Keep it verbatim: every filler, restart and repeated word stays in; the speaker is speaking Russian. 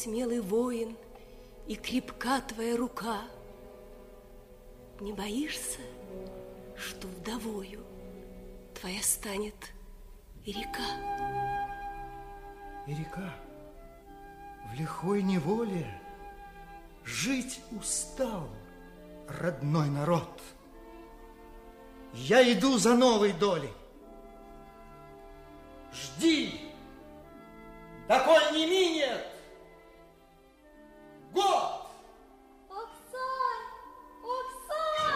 смелый воин, и крепка твоя рука. Не боишься, что вдовою твоя станет и река? И река в лихой неволе жить устал родной народ. Я иду за новой долей. Жди, доколь не минет